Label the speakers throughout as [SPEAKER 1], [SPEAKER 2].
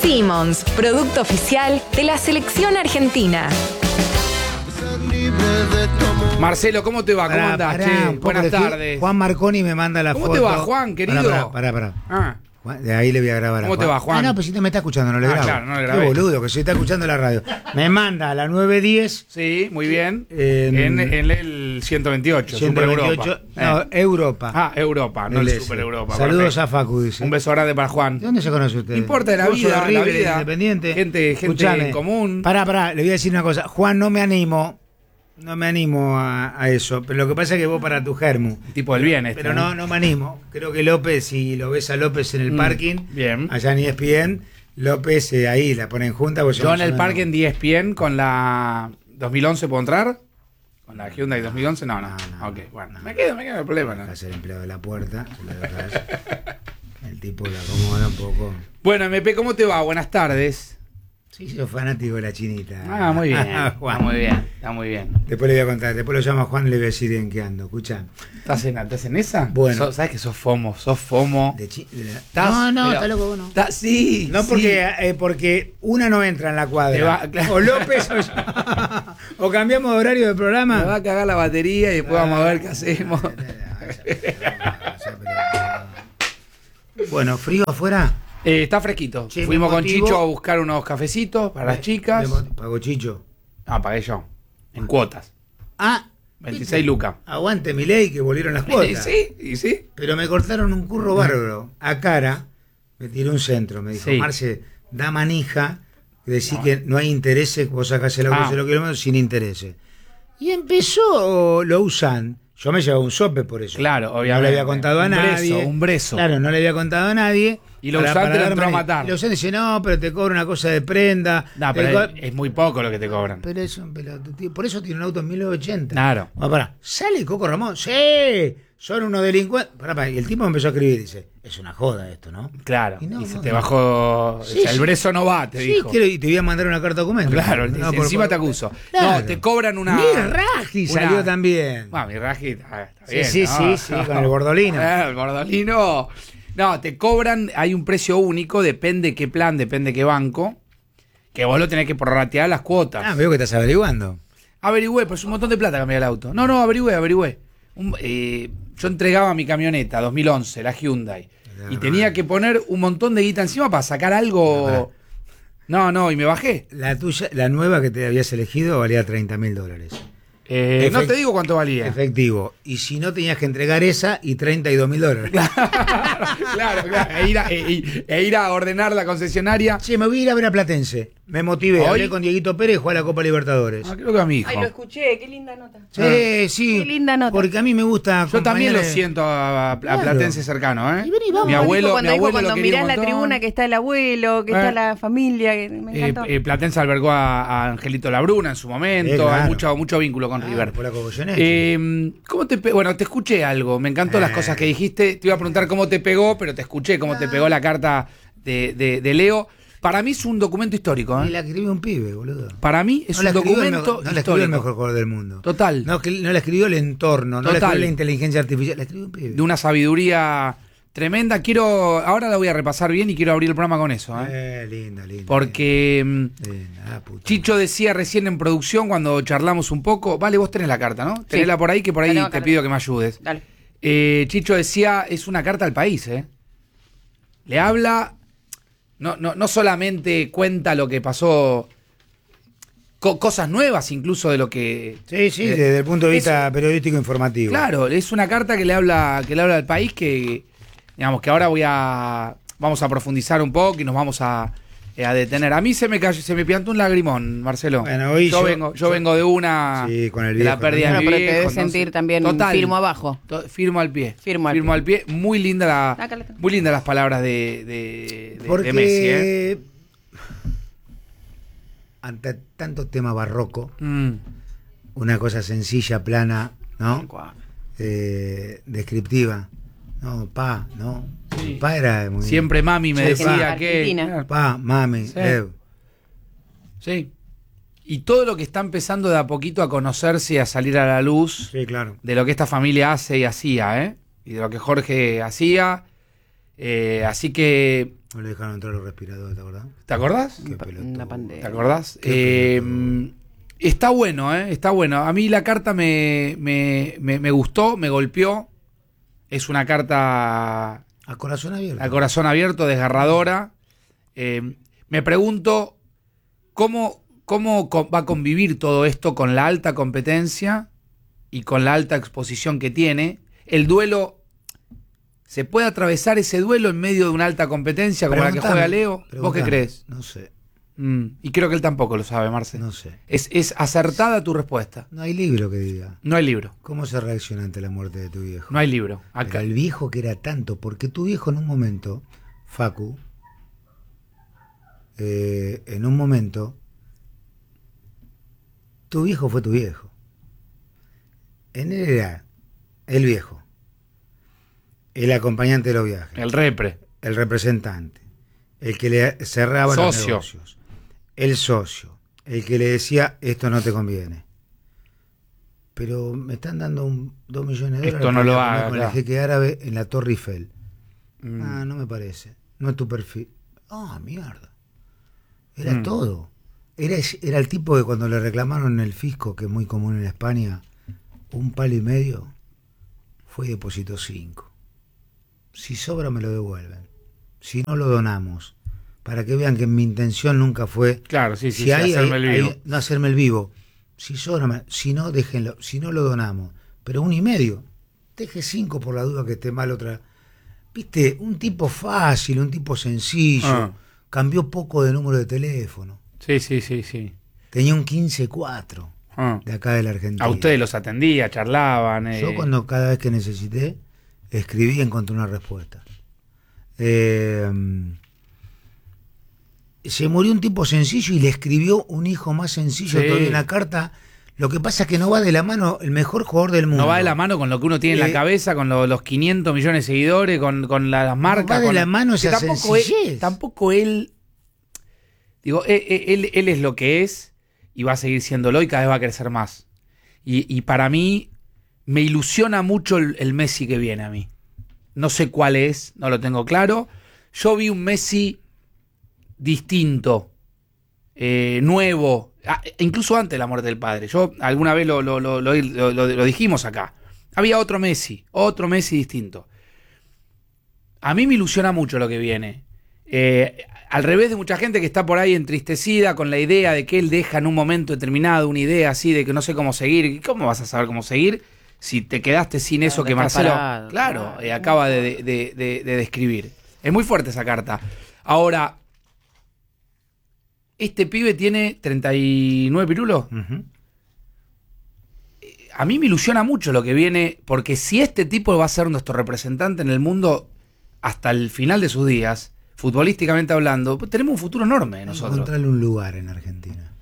[SPEAKER 1] Simmons, producto oficial de la selección argentina.
[SPEAKER 2] Marcelo, ¿cómo te va? ¿Cómo andás, che? Buenas tardes.
[SPEAKER 3] Juan Marconi me manda la foto.
[SPEAKER 2] ¿Cómo te va, Juan, querido?
[SPEAKER 3] Pará.
[SPEAKER 2] Ah.
[SPEAKER 3] De ahí le voy a grabar a Juan.
[SPEAKER 2] ¿Cómo te va, Juan?
[SPEAKER 3] Ah, no, pues si no me está escuchando, no le grabo.
[SPEAKER 2] Claro, no le grabé.
[SPEAKER 3] Qué boludo, que se está escuchando la radio. Me manda a la 910.
[SPEAKER 2] Sí, muy bien. En el 128, Super Europa.
[SPEAKER 3] No, Europa.
[SPEAKER 2] Ah, Europa, no el Super Europa.
[SPEAKER 3] Saludos
[SPEAKER 2] perfecto.
[SPEAKER 3] a Facu, dice.
[SPEAKER 2] Un beso grande para Juan.
[SPEAKER 3] ¿De dónde se conoce usted?
[SPEAKER 2] No importa de la
[SPEAKER 3] Vos sos
[SPEAKER 2] vida,
[SPEAKER 3] horrible,
[SPEAKER 2] la vida.
[SPEAKER 3] Independiente.
[SPEAKER 2] Gente en común.
[SPEAKER 3] Pará, le voy a decir una cosa. Juan, no me animo a eso. Pero lo que pasa es que vos para tu germu.
[SPEAKER 2] Tipo del bien este.
[SPEAKER 3] Pero no me animo. Creo que López, si lo ves a López en el parking,
[SPEAKER 2] bien.
[SPEAKER 3] allá en ESPN, López ahí la ponen junta.
[SPEAKER 2] Yo en el parking de ESPN con la 2011 puedo entrar. Con la Hyundai 2011, no. Ok, bueno. Me quedo el problema. ¿No?
[SPEAKER 3] Dejas el empleado de la puerta, se lo dejas. El tipo la acomoda un poco.
[SPEAKER 2] Bueno, MP, ¿cómo te va? Buenas tardes.
[SPEAKER 3] Sí, soy fanático de la chinita.
[SPEAKER 2] Ah, muy bien.
[SPEAKER 3] Juan.
[SPEAKER 2] Está muy bien.
[SPEAKER 3] Después le voy a contar, después lo llamo a Juan y le voy a decir en qué ando. Escucha.
[SPEAKER 2] ¿Estás en esa?
[SPEAKER 3] Bueno.
[SPEAKER 2] ¿Sabes que sos FOMO? No,
[SPEAKER 3] está loco vos, no.
[SPEAKER 2] Sí.
[SPEAKER 3] No, porque una no entra en la cuadra.
[SPEAKER 2] Claro.
[SPEAKER 3] O López o yo. O cambiamos de horario de programa.
[SPEAKER 2] Me va a cagar la batería y después vamos a ver qué hacemos.
[SPEAKER 3] Bueno, ¿frío afuera?
[SPEAKER 2] Está fresquito.
[SPEAKER 3] Che,
[SPEAKER 2] fuimos con
[SPEAKER 3] motivo...
[SPEAKER 2] Chicho a buscar unos cafecitos para las chicas.
[SPEAKER 3] ¿Pagó Chicho?
[SPEAKER 2] Ah, pagué yo. En cuotas.
[SPEAKER 3] Ah.
[SPEAKER 2] 26 lucas.
[SPEAKER 3] Aguante mi ley que volvieron las cuotas.
[SPEAKER 2] Sí.
[SPEAKER 3] Pero me cortaron un curro bárbaro. A cara, me tiró un centro. Me dijo,
[SPEAKER 2] Sí.
[SPEAKER 3] Marce, da manija, decir que no hay intereses, vos sacás el auto 0 kilómetros sin intereses. Y empezó, lo usan. Yo me llevaba un sope por eso.
[SPEAKER 2] Claro, obviamente.
[SPEAKER 3] No le había contado a nadie.
[SPEAKER 2] Un brezo.
[SPEAKER 3] Claro, no le había contado a nadie.
[SPEAKER 2] Y lo usante lo entró a matar.
[SPEAKER 3] Y lo usante dice, no, pero te cobro una cosa de prenda.
[SPEAKER 2] No, pero es muy poco lo que te cobran.
[SPEAKER 3] Pero es un pelotudo, tío. Por eso tiene un auto en 1980.
[SPEAKER 2] Claro.
[SPEAKER 3] Bueno, pará. ¿Sale Coco Ramón? Sí. Son unos delincuentes. Pará. Y el tipo me empezó a escribir y dice, es una joda esto, ¿no?
[SPEAKER 2] Claro.
[SPEAKER 3] Y
[SPEAKER 2] se te bajó.
[SPEAKER 3] Sí,
[SPEAKER 2] o sea, el brezo no va, te dijo.
[SPEAKER 3] Sí, y te voy a mandar una carta documento.
[SPEAKER 2] Claro, encima te acuso. Claro. No, te cobran una.
[SPEAKER 3] Mi Raji salió también.
[SPEAKER 2] Ah, mi Raji está bien.
[SPEAKER 3] Sí, con el gordolino.
[SPEAKER 2] El gordolino. No, te cobran, hay un precio único, depende qué plan, depende qué banco, que vos lo tenés que prorratear las cuotas.
[SPEAKER 3] Ah, veo que estás averiguando.
[SPEAKER 2] Averigüé, pues un montón de plata cambiar el auto. No, averigüé. Yo entregaba mi camioneta 2011, la Hyundai, y tenía que poner un montón de guita encima para sacar algo. No, y me bajé.
[SPEAKER 3] La tuya, la nueva que te habías elegido valía $30.000.
[SPEAKER 2] No te digo cuánto valía.
[SPEAKER 3] Efectivo. Y si no, tenías que entregar esa y $32.000.
[SPEAKER 2] Claro. E ir a ordenar la concesionaria.
[SPEAKER 3] Sí, me voy a ir a ver a Platense. Me motivé. Hablé con Dieguito Pérez y jugué a la Copa Libertadores.
[SPEAKER 2] Creo que a mi hijo.
[SPEAKER 4] Ay, lo escuché, qué linda nota.
[SPEAKER 3] Sí.
[SPEAKER 4] Qué linda nota.
[SPEAKER 3] Porque a mí me gusta.
[SPEAKER 2] Yo también lo siento a Platense cercano, ¿eh?
[SPEAKER 3] Y vení, vamos.
[SPEAKER 2] Mi abuelo
[SPEAKER 4] Cuando
[SPEAKER 2] lo quería
[SPEAKER 4] mirás
[SPEAKER 2] un
[SPEAKER 4] la
[SPEAKER 2] montón.
[SPEAKER 4] tribuna que está el abuelo, que está la familia, que me encantó.
[SPEAKER 2] Platense albergó a Angelito Labruna en su momento.
[SPEAKER 3] Claro.
[SPEAKER 2] Hay mucho vínculo con River.
[SPEAKER 3] Por la Cogolloneta.
[SPEAKER 2] Bueno, te escuché algo. Me encantó las cosas que dijiste. Te iba a preguntar cómo te pegó, pero te escuché cómo te pegó la carta de Leo. Para mí es un documento histórico.
[SPEAKER 3] Y la escribió un pibe, boludo.
[SPEAKER 2] Para mí es un documento histórico.
[SPEAKER 3] No la escribió el mejor jugador del mundo.
[SPEAKER 2] Total.
[SPEAKER 3] No la escribió el entorno, no la escribió la inteligencia artificial, la escribió un pibe.
[SPEAKER 2] De una sabiduría tremenda. Ahora la voy a repasar bien y quiero abrir el programa con eso.
[SPEAKER 3] Linda.
[SPEAKER 2] Porque Chicho decía recién en producción, cuando charlamos un poco, vale, vos tenés la carta, ¿no? Tenela por ahí, que por ahí te pido que me ayudes.
[SPEAKER 4] Dale.
[SPEAKER 2] Chicho decía, es una carta al país, Le habla, no solamente cuenta lo que pasó, cosas nuevas incluso de lo que...
[SPEAKER 3] Sí, desde el punto de vista periodístico informativo.
[SPEAKER 2] Claro, es una carta que le habla al país que, digamos, que ahora vamos a profundizar un poco y nos vamos a detener. A mí se me piantó un lagrimón, Marcelo.
[SPEAKER 3] Bueno, hoy
[SPEAKER 2] yo vengo de una
[SPEAKER 3] con el
[SPEAKER 2] de la
[SPEAKER 3] viejo,
[SPEAKER 2] pérdida de mi
[SPEAKER 4] Pero te
[SPEAKER 2] viejo,
[SPEAKER 4] debes sentir también firmo abajo.
[SPEAKER 2] Firmo al pie.
[SPEAKER 4] Firmo
[SPEAKER 2] al pie. Muy linda las palabras de Messi.
[SPEAKER 3] Ante tanto tema barroco, una cosa sencilla, plana, ¿no? Descriptiva. No, ¿no?
[SPEAKER 2] Sí.
[SPEAKER 3] Pa era muy...
[SPEAKER 2] Siempre mami me decía que...
[SPEAKER 3] Mami,
[SPEAKER 2] sí. Sí. Y todo lo que está empezando de a poquito a conocerse y a salir a la luz,
[SPEAKER 3] sí, claro,
[SPEAKER 2] de lo que esta familia hace y hacía, y de lo que Jorge hacía. Así que
[SPEAKER 3] No le dejaron entrar los respiradores, ¿te acordás?
[SPEAKER 2] ¿Te acordás?
[SPEAKER 3] Qué pelotudo.
[SPEAKER 4] La pandemia.
[SPEAKER 2] ¿Te acordás?
[SPEAKER 3] Qué pelotudo.
[SPEAKER 2] Está bueno, está bueno. A mí la carta me gustó, me golpeó. Es una carta
[SPEAKER 3] A corazón abierto.
[SPEAKER 2] a corazón abierto, desgarradora. Me pregunto cómo va a convivir todo esto con la alta competencia y con la alta exposición que tiene. El duelo, ¿se puede atravesar ese duelo en medio de una alta competencia como la que juega Leo? ¿Vos qué
[SPEAKER 3] Preguntame.
[SPEAKER 2] crees?
[SPEAKER 3] No sé,
[SPEAKER 2] Y creo que él tampoco lo sabe, Marce.
[SPEAKER 3] no sé.
[SPEAKER 2] Es acertada tu respuesta.
[SPEAKER 3] No hay libro que diga.
[SPEAKER 2] No hay libro.
[SPEAKER 3] ¿Cómo se reacciona ante la muerte de tu viejo?
[SPEAKER 2] No hay libro.
[SPEAKER 3] Pero
[SPEAKER 2] Acá.
[SPEAKER 3] el viejo que era tanto, porque tu viejo en un momento, Facu, en un momento, tu viejo fue tu viejo. En él era el viejo, el acompañante de los viajes,
[SPEAKER 2] El repre.
[SPEAKER 3] el representante, el que le cerraba los
[SPEAKER 2] Socio.
[SPEAKER 3] negocios, el socio, el que le decía esto no te conviene. Pero me están dando 2 millones de dólares
[SPEAKER 2] Esto no
[SPEAKER 3] para
[SPEAKER 2] lo
[SPEAKER 3] ir a comer
[SPEAKER 2] haga,
[SPEAKER 3] con
[SPEAKER 2] claro.
[SPEAKER 3] el jeque árabe en la Torre Eiffel.
[SPEAKER 2] Mm.
[SPEAKER 3] No me parece. No es tu perfil. Mierda. Era todo. Era el tipo que cuando le reclamaron en el fisco, que es muy común en España, 1,5 palos, fue y depositó 5. Si sobra me lo devuelven. Si no lo donamos. Para que vean que mi intención nunca fue...
[SPEAKER 2] Claro, sí,
[SPEAKER 3] si hay,
[SPEAKER 2] hacerme el vivo.
[SPEAKER 3] no hacerme el vivo. Si sobra, si no, déjenlo. Si no lo donamos. Pero 1,5. Deje 5 por la duda que esté mal otra. Viste, un tipo fácil, un tipo sencillo. Cambió poco de número de teléfono.
[SPEAKER 2] Sí.
[SPEAKER 3] Tenía un 15-4 de acá de la Argentina.
[SPEAKER 2] A ustedes los atendía, charlaban.
[SPEAKER 3] Yo cuando cada vez que necesité, escribí y encontré una respuesta. Se murió un tipo sencillo y le escribió un hijo más sencillo
[SPEAKER 2] Sí.
[SPEAKER 3] todavía una carta. Lo que pasa es que no va de la mano el mejor jugador del mundo.
[SPEAKER 2] No va de la mano con lo que uno tiene en la cabeza, con los 500 millones de seguidores, con las marcas.
[SPEAKER 3] va de
[SPEAKER 2] con
[SPEAKER 3] la mano esa
[SPEAKER 2] que
[SPEAKER 3] sencillez.
[SPEAKER 2] tampoco él. Digo, él es lo que es y va a seguir siéndolo y cada vez va a crecer más. Y para mí me ilusiona mucho el Messi que viene a mí. No sé cuál es, no lo tengo claro. Yo vi un Messi distinto, nuevo, incluso antes de la muerte del padre. Yo alguna vez lo dijimos acá. Había otro Messi distinto. A mí me ilusiona mucho lo que viene. Al revés de mucha gente que está por ahí entristecida con la idea de que él deja en un momento determinado una idea así de que no sé cómo seguir. ¿Cómo vas a saber cómo seguir si te quedaste sin eso que Marcelo acaba de describir? Es muy fuerte esa carta. Ahora, este pibe tiene 39 pirulos.
[SPEAKER 3] Ujú.
[SPEAKER 2] A mí me ilusiona mucho lo que viene, porque si este tipo va a ser nuestro representante en el mundo hasta el final de sus días, futbolísticamente hablando, pues tenemos un futuro enorme nosotros.
[SPEAKER 3] Encontrarle un lugar en Argentina.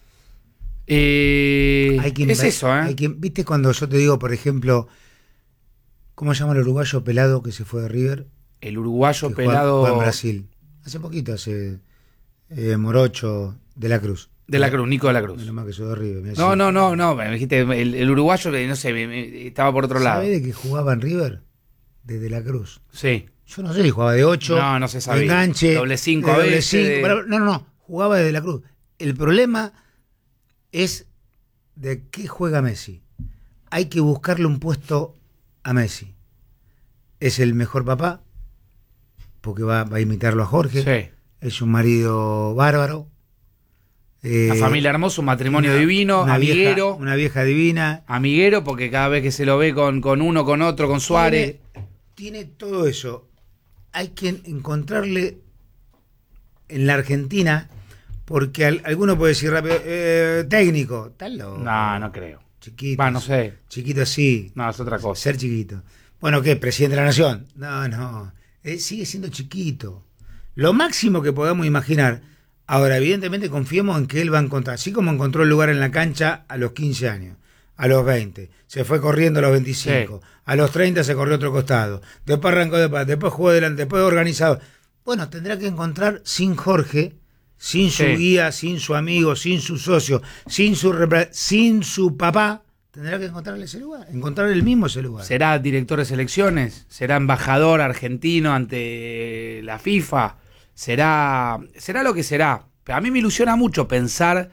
[SPEAKER 3] ¿Viste cuando yo te digo, por ejemplo, cómo se llama el uruguayo pelado que se fue de River?
[SPEAKER 2] El uruguayo
[SPEAKER 3] Que
[SPEAKER 2] pelado
[SPEAKER 3] juega en Brasil. Hace poquito, Morocho de la Cruz.
[SPEAKER 2] de la Cruz, Nico de la Cruz.
[SPEAKER 3] Menos mal que soy de River. mirá
[SPEAKER 2] No, me dijiste, el uruguayo, no sé, estaba por otro lado.
[SPEAKER 3] ¿Sabés de que jugaba en River? De la Cruz.
[SPEAKER 2] Sí.
[SPEAKER 3] Yo no sé si jugaba de 8,
[SPEAKER 2] No se sabía.
[SPEAKER 3] de enganche,
[SPEAKER 2] Doble 5
[SPEAKER 3] de
[SPEAKER 2] a
[SPEAKER 3] doble
[SPEAKER 2] veces.
[SPEAKER 3] 5, pero no, jugaba desde la Cruz. El problema es de qué juega Messi. Hay que buscarle un puesto a Messi. Es el mejor papá, porque va a imitarlo a Jorge.
[SPEAKER 2] Sí.
[SPEAKER 3] Es un marido bárbaro.
[SPEAKER 2] Una familia hermosa, un matrimonio divino,
[SPEAKER 3] una
[SPEAKER 2] amiguero.
[SPEAKER 3] una vieja divina.
[SPEAKER 2] Amiguero, porque cada vez que se lo ve con uno, con otro, con Suárez.
[SPEAKER 3] Tiene todo eso. Hay que encontrarle en la Argentina, porque alguno puede decir rápido, técnico, tal loco.
[SPEAKER 2] No creo.
[SPEAKER 3] Chiquito.
[SPEAKER 2] No sé.
[SPEAKER 3] Chiquito así.
[SPEAKER 2] No, es otra cosa.
[SPEAKER 3] Ser chiquito. Bueno, ¿qué? Presidente de la Nación. No. Sigue siendo chiquito. Lo máximo que podamos imaginar. Ahora, evidentemente confiemos en que él va a encontrar, así como encontró el lugar en la cancha a los 15 años, a los 20, se fue corriendo a los 25,
[SPEAKER 2] Sí.
[SPEAKER 3] a los 30 se corrió a otro costado, después arrancó después jugó delante, después organizado. Bueno, tendrá que encontrar sin Jorge, sin su guía, sin su amigo, sin su socio, sin su papá, tendrá que encontrarle ese lugar, encontrar el mismo ese lugar.
[SPEAKER 2] ¿Será director de selecciones? ¿Será embajador argentino ante la FIFA? será lo que será. Pero a mí me ilusiona mucho pensar,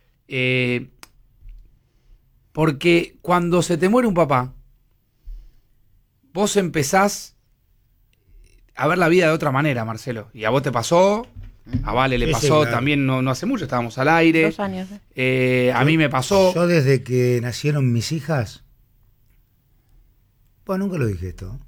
[SPEAKER 2] porque cuando se te muere un papá, vos empezás a ver la vida de otra manera, Marcelo. Y a vos te pasó, a Vale le
[SPEAKER 3] Sí,
[SPEAKER 2] pasó,
[SPEAKER 3] claro.
[SPEAKER 2] también no hace mucho, estábamos al aire.
[SPEAKER 4] 2 años.
[SPEAKER 2] A mí me pasó.
[SPEAKER 3] Yo desde que nacieron mis hijas, pues nunca lo dije esto,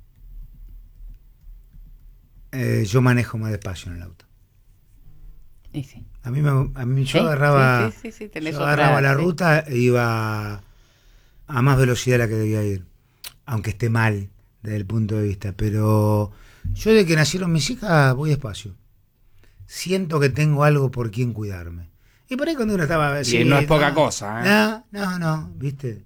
[SPEAKER 3] yo manejo más despacio en el auto.
[SPEAKER 4] Y sí.
[SPEAKER 3] A mí
[SPEAKER 4] Sí,
[SPEAKER 3] yo agarraba,
[SPEAKER 4] sí, tenés
[SPEAKER 3] yo
[SPEAKER 4] otra,
[SPEAKER 3] agarraba la
[SPEAKER 4] sí.
[SPEAKER 3] ruta e iba a más velocidad de la que debía ir, aunque esté mal desde el punto de vista, pero yo desde que nacieron mis hijas voy despacio. Siento que tengo algo por quien cuidarme. Y por ahí cuando uno estaba
[SPEAKER 2] Y no es poca cosa, ¿eh?
[SPEAKER 3] No, ¿viste?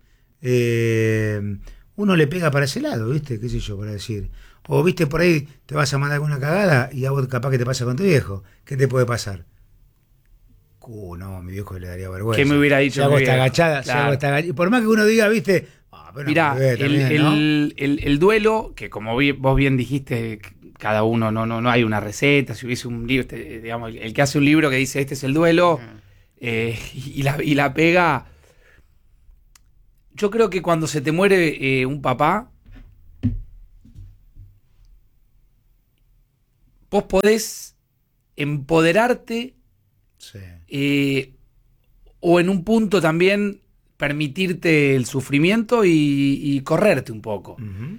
[SPEAKER 3] Uno le pega para ese lado, ¿viste? ¿Qué sé yo, para decir? O, ¿viste? Por ahí te vas a mandar alguna cagada y a vos capaz que te pasa con tu viejo. ¿Qué te puede pasar? No, a mi viejo le daría vergüenza.
[SPEAKER 2] ¿Qué me hubiera dicho
[SPEAKER 3] Si hago
[SPEAKER 2] mi
[SPEAKER 3] esta
[SPEAKER 2] viejo?
[SPEAKER 3] agachada,
[SPEAKER 2] Claro.
[SPEAKER 3] si hago esta agachada. Y por más que uno diga, ¿viste? Pero
[SPEAKER 2] Mirá,
[SPEAKER 3] no, también, ¿no?
[SPEAKER 2] el duelo, que como vos bien dijiste, cada uno no hay una receta. Si hubiese un libro, digamos, el que hace un libro que dice este es el duelo, y la pega. Yo creo que cuando se te muere un papá, vos podés empoderarte,
[SPEAKER 3] Sí.
[SPEAKER 2] o en un punto también permitirte el sufrimiento y correrte un poco.
[SPEAKER 3] Ujú.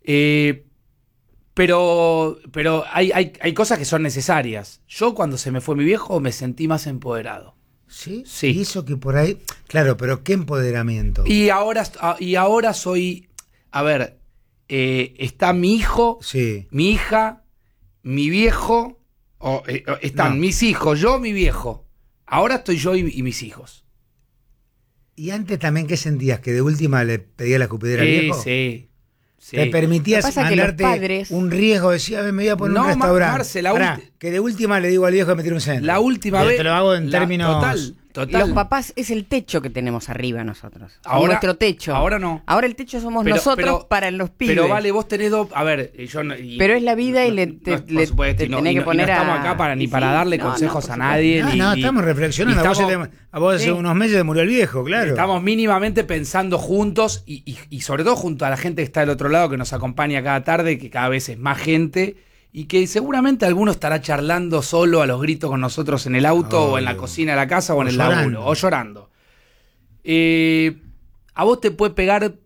[SPEAKER 2] Pero hay cosas que son necesarias. Yo cuando se me fue mi viejo me sentí más empoderado.
[SPEAKER 3] ¿Sí?
[SPEAKER 2] Sí.
[SPEAKER 3] Y eso que por ahí... Claro, pero ¿qué empoderamiento?
[SPEAKER 2] Y ahora soy... A ver, está mi hijo,
[SPEAKER 3] Sí.
[SPEAKER 2] mi hija, mi viejo, están
[SPEAKER 3] No.
[SPEAKER 2] mis hijos, yo, mi viejo. Ahora estoy yo y mis hijos.
[SPEAKER 3] ¿Y antes también qué sentías? ¿Que de última le pedía la escupidera al viejo?
[SPEAKER 2] Sí.
[SPEAKER 3] ¿Te permitías
[SPEAKER 4] Lo que pasa es que los
[SPEAKER 3] mandarte
[SPEAKER 4] padres-
[SPEAKER 3] un riesgo? Decía, me voy a poner
[SPEAKER 2] No,
[SPEAKER 3] un restaurante.
[SPEAKER 2] Marce,
[SPEAKER 3] Pará, que de última le digo al viejo que me tire un centro.
[SPEAKER 2] La última
[SPEAKER 3] Te-
[SPEAKER 2] vez...
[SPEAKER 3] Te lo hago en términos...
[SPEAKER 2] Total.
[SPEAKER 4] Los papás es el techo que tenemos arriba nosotros. Son
[SPEAKER 2] Ahora-
[SPEAKER 4] nuestro techo.
[SPEAKER 2] ahora no.
[SPEAKER 4] Ahora el techo somos
[SPEAKER 2] Pero-
[SPEAKER 4] nosotros
[SPEAKER 2] pero-
[SPEAKER 4] para los pibes.
[SPEAKER 2] Pero vale, vos tenés dos... A ver, yo no...
[SPEAKER 4] Pero es la vida y
[SPEAKER 2] por
[SPEAKER 4] le
[SPEAKER 2] supuesto, y no-
[SPEAKER 4] tenés
[SPEAKER 2] y
[SPEAKER 4] que
[SPEAKER 2] no- y
[SPEAKER 4] poner
[SPEAKER 2] no estamos
[SPEAKER 4] a-
[SPEAKER 2] acá para ni
[SPEAKER 4] y
[SPEAKER 2] para
[SPEAKER 4] sí,
[SPEAKER 2] darle
[SPEAKER 4] no,
[SPEAKER 2] consejos
[SPEAKER 4] por
[SPEAKER 2] a
[SPEAKER 4] supuesto.
[SPEAKER 2] nadie.
[SPEAKER 3] No, estamos reflexionando.
[SPEAKER 2] y
[SPEAKER 3] A
[SPEAKER 2] estamos-
[SPEAKER 3] vos hace
[SPEAKER 4] Sí.
[SPEAKER 3] unos meses murió el viejo, claro.
[SPEAKER 2] Estamos mínimamente pensando juntos y sobre todo junto a la gente que está del otro lado, que nos acompaña cada tarde, que cada vez es más gente, y que seguramente alguno estará charlando solo a los gritos con nosotros en el auto o en la
[SPEAKER 3] Obvio.
[SPEAKER 2] cocina de la casa o en
[SPEAKER 3] O
[SPEAKER 2] el
[SPEAKER 3] llorando.
[SPEAKER 2] laburo, o llorando. A vos te puede pegar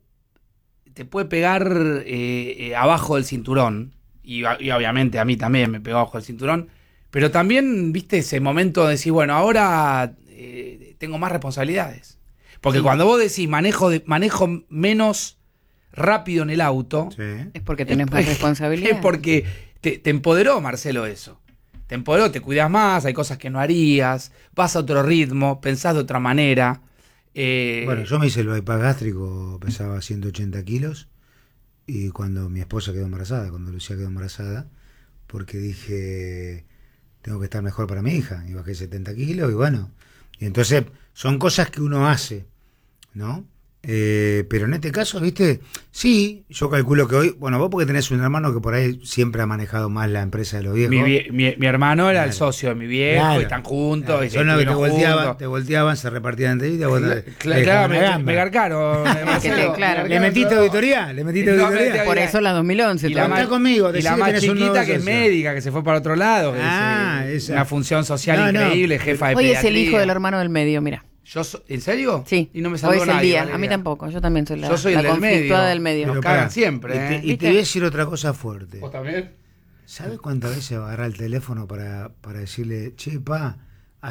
[SPEAKER 2] abajo del cinturón, y obviamente a mí también me pegó abajo del cinturón, pero también, viste, ese momento de decir, bueno, ahora tengo más responsabilidades. Porque
[SPEAKER 4] Sí.
[SPEAKER 2] cuando vos decís manejo menos rápido en el auto,
[SPEAKER 3] Sí.
[SPEAKER 4] Es porque tenés más responsabilidad.
[SPEAKER 2] es porque te empoderó, Marcelo, eso. Te empoderó, te cuidas más, hay cosas que no harías, vas a otro ritmo, pensás de otra manera.
[SPEAKER 3] Bueno, yo me hice el bypass gástrico, pesaba 180 kilos, y cuando mi esposa quedó embarazada, cuando Lucía quedó embarazada, porque dije, tengo que estar mejor para mi hija, y bajé 70 kilos, y bueno, y entonces son cosas que uno hace, ¿no? Pero en este caso, viste, sí, yo calculo que hoy, bueno, vos porque tenés un hermano que por ahí siempre ha manejado más la empresa de los viejos.
[SPEAKER 2] mi hermano era el
[SPEAKER 3] Claro.
[SPEAKER 2] socio de mi viejo,
[SPEAKER 3] Claro.
[SPEAKER 2] y están juntos, y se
[SPEAKER 3] Son los que
[SPEAKER 2] estuvieron
[SPEAKER 3] te
[SPEAKER 2] juntos.
[SPEAKER 3] volteaban, se repartían entre ellos.
[SPEAKER 2] Claro, me garcaron. Marcelo.
[SPEAKER 4] claro.
[SPEAKER 3] ¿Le metiste auditoría? ¿Le metiste
[SPEAKER 2] No,
[SPEAKER 3] auditoría?
[SPEAKER 4] Por eso la 2011.
[SPEAKER 2] Y la
[SPEAKER 3] Contá
[SPEAKER 2] más,
[SPEAKER 3] conmigo,
[SPEAKER 2] y
[SPEAKER 3] decí
[SPEAKER 2] la
[SPEAKER 3] que
[SPEAKER 2] más
[SPEAKER 3] tenés un nuevo
[SPEAKER 2] chiquita, que es
[SPEAKER 3] socio.
[SPEAKER 2] médica, que se fue para otro lado, que es
[SPEAKER 3] esa.
[SPEAKER 2] una función social
[SPEAKER 3] No, no.
[SPEAKER 2] increíble, jefa de
[SPEAKER 4] Hoy es
[SPEAKER 2] pediatría.
[SPEAKER 4] el hijo del hermano del medio, mira.
[SPEAKER 2] ¿En serio?
[SPEAKER 4] Sí.
[SPEAKER 2] Y no me
[SPEAKER 4] Hoy
[SPEAKER 2] saludó
[SPEAKER 4] es el
[SPEAKER 2] nadie,
[SPEAKER 4] día.
[SPEAKER 2] Valeria.
[SPEAKER 4] A mí tampoco. Yo también soy la,
[SPEAKER 2] Yo soy
[SPEAKER 4] la
[SPEAKER 2] el del medio.
[SPEAKER 4] conflictuada del medio.
[SPEAKER 2] Nos
[SPEAKER 3] Pero
[SPEAKER 2] cagan
[SPEAKER 3] pará,
[SPEAKER 2] siempre,
[SPEAKER 3] Y te,
[SPEAKER 2] ¿eh?
[SPEAKER 3] y te voy a decir otra cosa fuerte.
[SPEAKER 2] ¿Vos también?
[SPEAKER 3] ¿Sabes cuántas veces agarrar el teléfono para decirle, che, pa,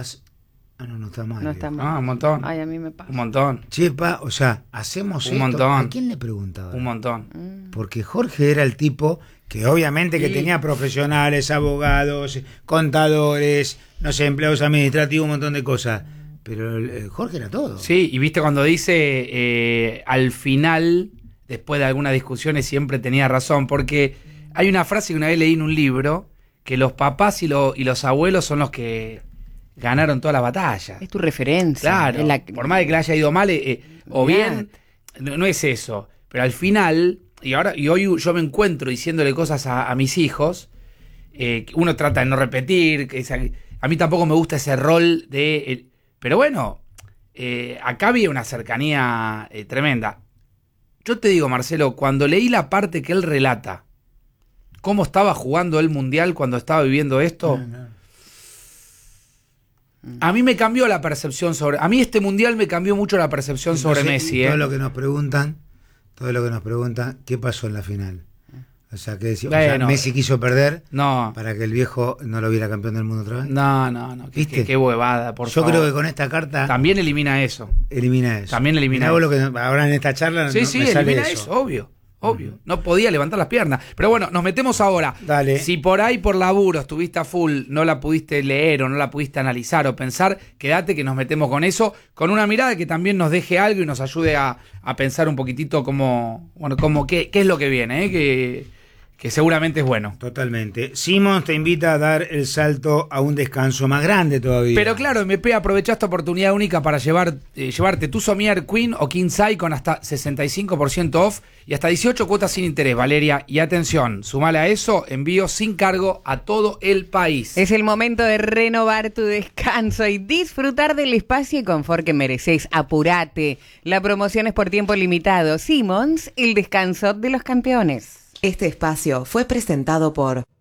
[SPEAKER 3] no está mal.
[SPEAKER 4] No está mal.
[SPEAKER 2] Ah, un montón.
[SPEAKER 4] Ay, a mí me pasa.
[SPEAKER 2] Un montón.
[SPEAKER 3] Che, pa, o sea, hacemos
[SPEAKER 2] Un
[SPEAKER 3] esto.
[SPEAKER 2] montón.
[SPEAKER 3] ¿A quién le preguntaba?
[SPEAKER 2] Un montón.
[SPEAKER 3] Porque Jorge era el tipo que obviamente que
[SPEAKER 2] Sí.
[SPEAKER 3] tenía profesionales, abogados, contadores, no sé, empleados administrativos, un montón de cosas. Pero Jorge era todo.
[SPEAKER 2] Sí, y viste cuando dice al final, después de algunas discusiones, siempre tenía razón, porque hay una frase que una vez leí en un libro, que los papás y los abuelos son los que ganaron todas las batallas.
[SPEAKER 4] Es tu referencia.
[SPEAKER 2] Claro,
[SPEAKER 4] Es la-
[SPEAKER 2] por más de que le haya ido mal o bien,
[SPEAKER 4] Claro.
[SPEAKER 2] no es eso. Pero al final, y hoy yo me encuentro diciéndole cosas a mis hijos, Uno trata de no repetir. A mí tampoco me gusta ese rol de... pero bueno, acá había una cercanía tremenda. Yo te digo, Marcelo, cuando leí la parte que él relata, cómo estaba jugando el Mundial cuando estaba viviendo esto, a mí me cambió la percepción sobre... A mí este Mundial me cambió mucho la percepción. Entonces, sobre Messi.
[SPEAKER 3] Todo lo que nos preguntan, ¿qué pasó en la final? O sea, que Messi quiso perder para que el viejo no lo viera campeón del mundo otra vez.
[SPEAKER 2] No. Qué huevada, por favor.
[SPEAKER 3] Yo creo que con esta carta...
[SPEAKER 2] También elimina eso.
[SPEAKER 3] También elimina eso. Lo que ahora en esta charla
[SPEAKER 2] sí, elimina eso, obvio. No podía levantar las piernas. Pero bueno, nos metemos ahora.
[SPEAKER 3] Dale.
[SPEAKER 2] Si por ahí por laburo estuviste a full, no la pudiste leer o no la pudiste analizar o pensar, quédate que nos metemos con eso, con una mirada que también nos deje algo y nos ayude a pensar un poquitito qué es lo que viene, que seguramente es bueno.
[SPEAKER 3] Totalmente. Simons te invita a dar el salto a un descanso más grande todavía.
[SPEAKER 2] Pero claro, MP, aprovecha esta oportunidad única para llevarte tu Somier Queen o King Size con hasta 65% off y hasta 18 cuotas sin interés, Valeria. Y atención, sumale a eso, envío sin cargo a todo el país.
[SPEAKER 4] Es el momento de renovar tu descanso y disfrutar del espacio y confort que mereces. Apurate. La promoción es por tiempo limitado. Simons, el descanso de los campeones.
[SPEAKER 5] Este espacio fue presentado por